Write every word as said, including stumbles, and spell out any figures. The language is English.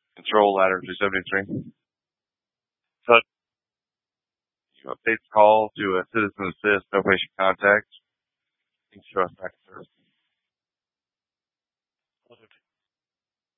Control ladder two seventy-three. So you update the call to a citizen assist, no patient contact. Thanks for us back, sir.